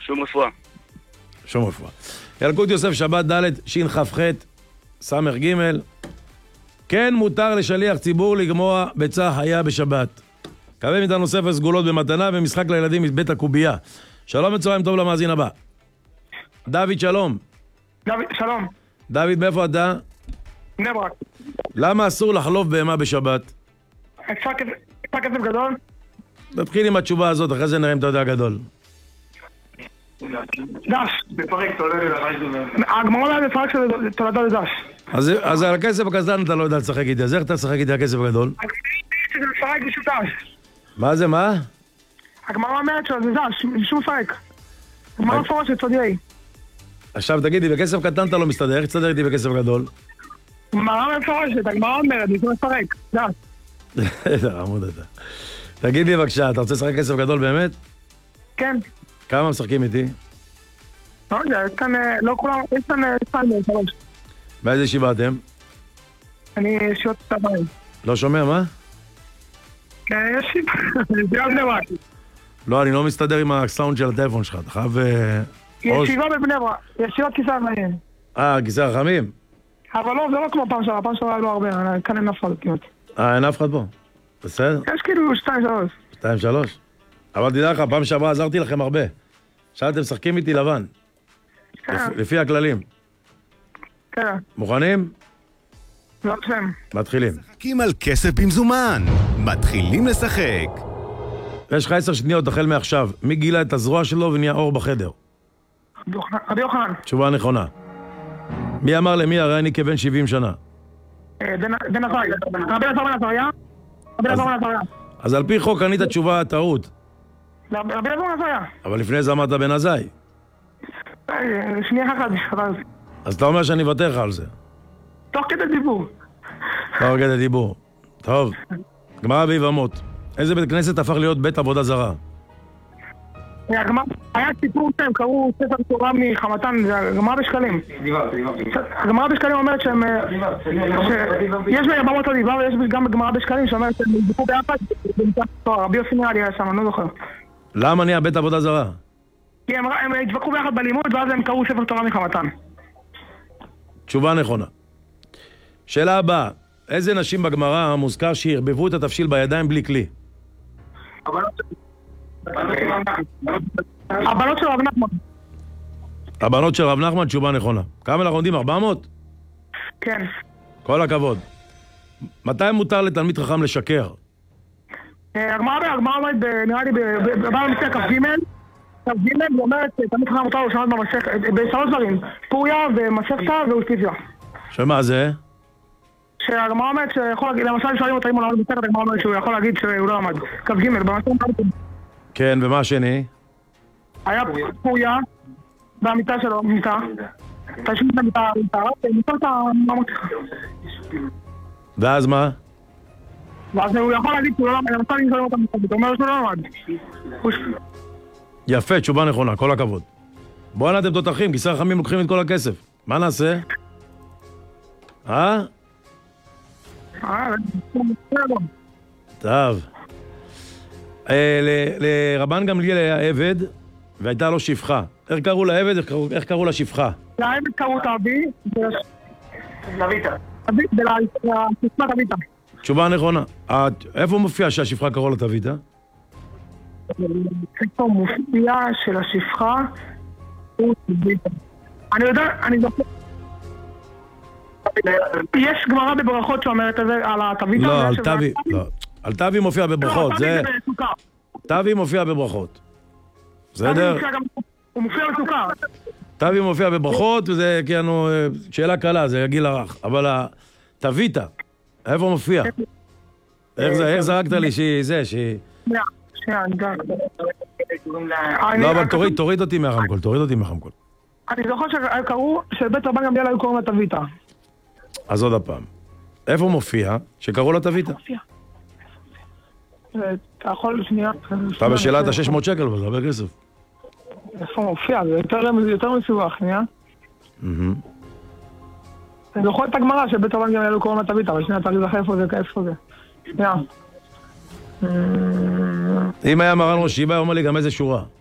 שום רפואה. שום רפואה. ילקוט יוסף שבת ד' שכ"ח סמך ג' כן מותר לשליח ציבור לגמוע ביצה חיה בשבת. קבל מאיתנו ספר סגולות במתנה ומשחק לילדים מבית הקובייה. שלום וצהריים טוב למאזין הבא. דוד שלום. דוד, שלום. דוד, מאיפה אתה? בני ברק. למה אסור לחלוב בהמה בשבת? אפשר כסף גדול? תתחיל עם התשובה הזאת, אחרי זה נראה אם אתה יודע גדול. דש. בפרק תולדת. הגמרא בפרק של תולדת דש. אז על הכסף הקטן אתה לא יודע לשחק איתי, אז איך אתה לשחק איתי הכסף הגדול? שזה מפרק משותף. מה זה, מה? הגמרא אומרת שזה דש, שום מפרק. הגמרא מפורשת, תודיעי. עכשיו תגידי, בכסף קטן אתה לא מסתדר, איך תסתדר איתי בכסף גדול? הגמרא מפורשת, הגמרא אומרת, זה מפרק. דש. עמוד אתה. תגיד לי בבקשה, אתה רוצה לשחק כסף גדול באמת? כן. כמה משחקים איתי? לא יודע, יש כאן, לא כולם, יש כאן 2-3. באיזה ישיבה אתם? אני ישיבות צבאים. לא שומע, מה? כן, יש ישיבה בני ברק. לא, אני לא מסתדר עם הסאונד של הטלפון שלך, אתה חייב... ישיבה בבני ברק, ישיבת כיסא הרחמים. כיסא הרחמים? אבל לא, זה לא כמו פעם שעברה לא הרבה, כאן אין אף אחד כמעט. אין אף אחד פה? בסדר? יש כאילו 2-3. 2-3? אבל תדע לך, פעם שעברה עזרתי לכם הרבה. עכשיו אתם משחקים איתי לבן. לפי הכללים. כן. מוכנים? לא שם. מתחילים. משחקים על כסף במזומן. מתחילים לשחק. יש לך 10 שניות החל מעכשיו. מי גילה את הזרוע שלו ונהיה אור בחדר? רבי יוחנן. תשובה נכונה. מי אמר למי הרי אני כבן 70 שנה? בן עזריה. רבי עזר בן עזריה. רבי עזר בן עזריה. אז על פי חוק ענית תשובה טעות. רבי עזר בן עזריה. אבל לפני זה אמרת בן עזאי. שנייה אחת. אז אתה אומר שאני אוותר לך על זה. תוך כדי דיבור. תוך כדי דיבור. טוב. גמרא ביבמות. איזה בית כנסת הפך להיות בית עבודה זרה? היה סיפור שהם קראו ספר תורה מחמתן, זה הגמרא בשקלים. הגמרא בשקלים אומרת שהם... יש ברמות הדיבר ויש גם בגמרא בשקלים שאומרת שהם נדבקו ביחד במצב תואר. רבי יוסי נראה לי היה שם, אני לא זוכר. למה נהיה בית עבודה זרה? כי הם התווכחו ביחד בלימוד ואז הם קראו ספר תורה מחמתן. תשובה נכונה. שאלה הבאה, איזה נשים בגמרא מוזכר שהרבבו את התבשיל בידיים בלי כלי? הבנות של רב נחמן. הבנות של רב נחמן, תשובה נכונה. כמה אנחנו עומדים? 400? כן. כל הכבוד. מתי מותר לתלמיד חכם לשקר? הגמרא אומרת, נראה לי, בבעל מציא כ"ג, היא אומרת, תלמיד חכם מותר לו לשנות במסכת, בשלוש דברים, פוריה ומסכתא ואוסטיביה. שמה זה? שהגמרא אומרת שיכול להגיד, למשל שואלים אותה אם הוא למד מסכת, הגמרא אומרת שהוא יכול להגיד שהוא לא למד. כ"ג, במסכת. כן, ומה השני? היה פוריה, והמיטה שלו, מיטה. תשמיד את המיטה, ומיטה את הממות. ואז מה? ואז הוא יכול להגיד שהוא לא למד, למשל אם שואלים אותה מסכת, הוא אומר שהוא לא למד. יפה, תשובה נכונה, כל הכבוד. בואו אתם תותחים, כיסא רחמים לוקחים את כל הכסף. מה נעשה? טוב. לרבן גמליאל היה עבד והייתה לו שפחה. איך קראו לעבד? איך קראו לשפחה? לעבד קראו את אבי ולביתה. ולשפחה תביתה. תשובה נכונה. איפה מופיע שהשפחה קראו לה תביתה? איפה מופיע של השפחה הוא תביתה. אני יודע, אני זוכר. יש גמרא בברכות שאומרת את זה על התביתה. לא, על תבי, לא. על תבי מופיע בברכות, זה... תבי מופיע בברכות. בסדר? הוא מופיע בסוכר. תבי מופיע בברכות, וזה כאילו שאלה קלה, זה הגיל הרך. אבל התביתה, איפה מופיע? איך זרקת לי שהיא זה, שהיא... לא, אבל תוריד אותי מהרמקול, תוריד אותי מהרמקול. אני זוכר שקראו שבית רבן גמליאל היו קוראים לה תביתה. אז עוד הפעם. איפה מופיע שקראו לה תביתה? אתה יכול שנייה... אתה בשאלה את ה-600 שקל, אבל זה הרבה כסף. איפה מופיע? זה יותר מסובך, שנייה? אני זוכר את הגמרא שבית רבן גמליאל היו קוראים לה תביתה, אבל שנייה, אתה תזכר איפה זה. שנייה. אם היה מרן ראש ישיבה, אומר לי גם איזה שורה.